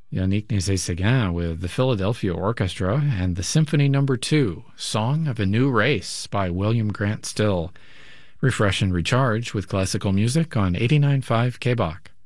Yannick Nézet-Séguin with the Philadelphia Orchestra and the Symphony No. 2, Song of a New Race by William Grant Still. Refresh and recharge with classical music on 89.5 KBach.